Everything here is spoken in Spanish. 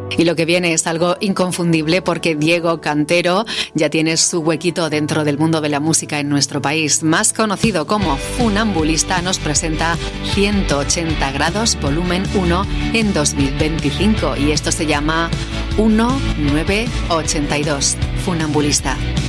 Y lo que viene es algo inconfundible porque Diego Cantero ya tiene su huequito dentro del mundo de la música en nuestro país. Más conocido como Funambulista, nos presenta 180 grados volumen 1 en 2025 y esto se llama 1982. Funambulista.